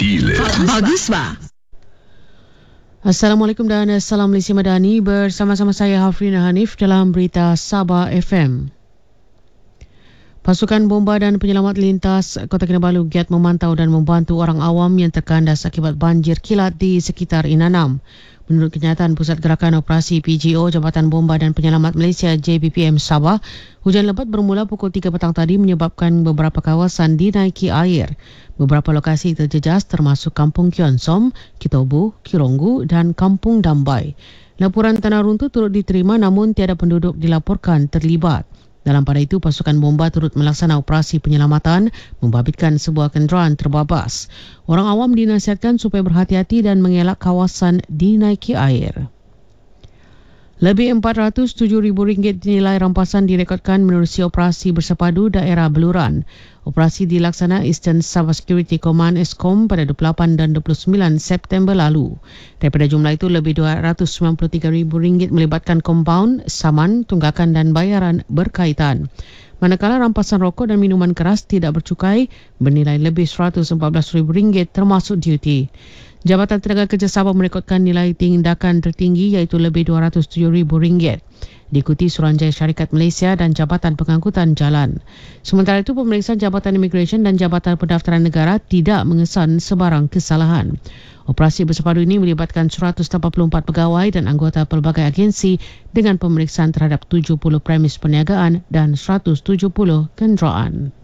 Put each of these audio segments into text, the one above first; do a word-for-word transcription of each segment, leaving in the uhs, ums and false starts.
Chile. Bagus ba? Assalamualaikum dan Salam Malaysia Madani, bersama-sama saya Hafrina Hanif dalam Berita Sabah F M. Pasukan bomba dan penyelamat lintas Kota Kinabalu giat memantau dan membantu orang awam yang terkandas akibat banjir kilat di sekitar Inanam. Menurut kenyataan Pusat Gerakan Operasi P G O Jabatan Bomba dan Penyelamat Malaysia J B P M Sabah, hujan lebat bermula pukul tiga petang tadi menyebabkan beberapa kawasan dinaiki air. Beberapa lokasi terjejas termasuk Kampung Kionsom, Kitobu, Kironggu dan Kampung Dambai. Laporan tanah runtuh turut diterima namun tiada penduduk dilaporkan terlibat. Dalam pada itu, pasukan bomba turut melaksana operasi penyelamatan membabitkan sebuah kenderaan terbabas. Orang awam dinasihatkan supaya berhati-hati dan mengelak kawasan dinaiki air. Lebih empat ratus tujuh ribu ringgit nilai rampasan direkodkan menerusi operasi bersepadu daerah Beluran. Operasi dilaksana Eastern Sabah Security Command E S C O M pada dua puluh lapan dan dua puluh sembilan September lalu. Daripada jumlah itu, lebih dua ratus sembilan puluh tiga ribu ringgit melibatkan kompaun, saman, tunggakan dan bayaran berkaitan. Manakala rampasan rokok dan minuman keras tidak bercukai bernilai lebih seratus empat belas ribu ringgit termasuk duty. Jabatan Tenaga Kerja Sabah merekodkan nilai tindakan tertinggi iaitu lebih dua ratus tujuh ribu ringgit. Diikuti Suruhanjaya Syarikat Malaysia dan Jabatan Pengangkutan Jalan. Sementara itu, pemeriksaan Jabatan Imigresen dan Jabatan Pendaftaran Negara tidak mengesan sebarang kesalahan. Operasi bersepadu ini melibatkan seratus lapan puluh empat pegawai dan anggota pelbagai agensi dengan pemeriksaan terhadap tujuh puluh premis perniagaan dan seratus tujuh puluh kenderaan.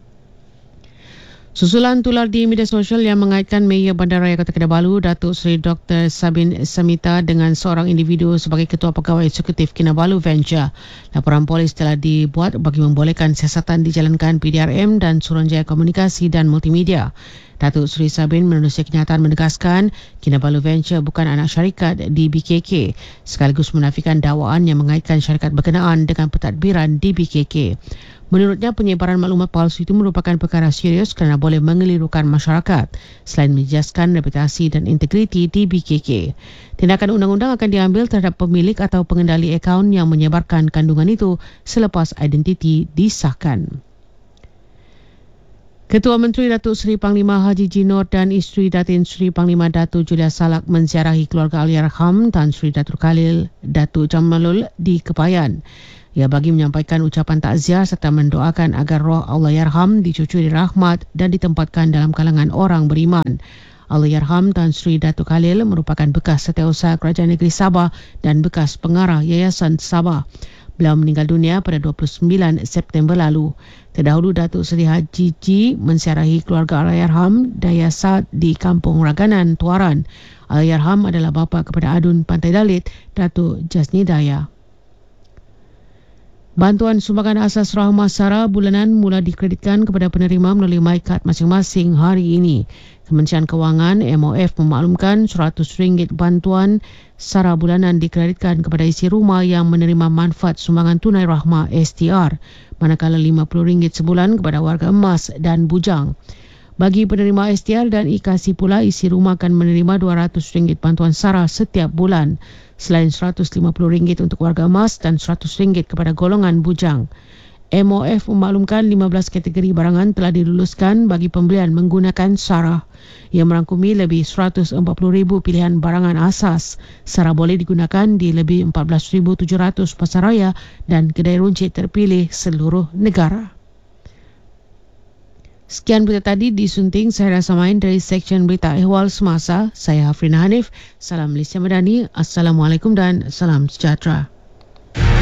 Susulan tular di media sosial yang mengaitkan Mayor Bandaraya Kota Kinabalu, Datuk Seri Doktor Sabin Samita dengan seorang individu sebagai Ketua Pegawai Eksekutif Kinabalu Venture. Laporan polis telah dibuat bagi membolehkan siasatan dijalankan P D R M dan Suruhanjaya Komunikasi dan Multimedia. Datuk Seri Sabin menerusi kenyataan menegaskan Kinabalu Venture bukan anak syarikat di B K K, sekaligus menafikan dakwaan yang mengaitkan syarikat berkenaan dengan pentadbiran di B K K. Menurutnya, penyebaran maklumat palsu itu merupakan perkara serius kerana boleh mengelirukan masyarakat selain menjejaskan reputasi dan integriti di B K K. Tindakan undang-undang akan diambil terhadap pemilik atau pengendali akaun yang menyebarkan kandungan itu selepas identiti disahkan. Ketua Menteri Datuk Seri Panglima Haji Jinor dan isteri Datin Seri Panglima Datuk Julia Salak menziarahi keluarga Allahyarham Tan Sri Datuk Khalil Datuk Jamalul di Kebayan. Ia bagi menyampaikan ucapan takziah serta mendoakan agar roh Allahyarham dicucuri rahmat dan ditempatkan dalam kalangan orang beriman. Allahyarham Tan Sri Datuk Khalil merupakan bekas setiausaha Kerajaan Negeri Sabah dan bekas pengarah Yayasan Sabah. Beliau meninggal dunia pada dua puluh sembilan September lalu. Terdahulu, Datuk Seri Haji Ji menziarahi keluarga Allahyarham Dayasat di Kampung Raganan, Tuaran. Allahyarham adalah bapa kepada Adun Pantai Dalit, Datuk Jasni Daya. Bantuan sumbangan asas rahmah SARA bulanan mula dikreditkan kepada penerima melalui MyCard masing-masing hari ini. Kementerian Kewangan M O F memaklumkan seratus ringgit bantuan SARA bulanan dikreditkan kepada isi rumah yang menerima manfaat sumbangan tunai rahmah S T R, manakala lima puluh ringgit sebulan kepada warga emas dan bujang. Bagi penerima S T R dan I K A S I pula, isi rumah akan menerima dua ratus ringgit bantuan SARA setiap bulan, selain seratus lima puluh ringgit untuk warga emas dan seratus ringgit kepada golongan bujang. M O F memaklumkan lima belas kategori barangan telah diluluskan bagi pembelian menggunakan SARA. Ia merangkumi lebih seratus empat puluh ribu pilihan barangan asas. SARA boleh digunakan di lebih empat belas ribu tujuh ratus pasaraya dan kedai runcit terpilih seluruh negara. Sekian berita tadi disunting saya Rasa Main dari Seksyen Berita Ehwal Semasa. Saya Hafrina Hanif. Salam Malaysia Madani. Assalamualaikum dan salam sejahtera.